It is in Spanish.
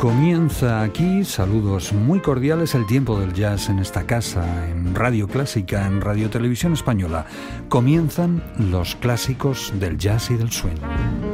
Comienza aquí, saludos muy cordiales, el tiempo del jazz en esta casa, en Radio Clásica, en Radio Televisión Española. Comienzan los clásicos del jazz y del swing.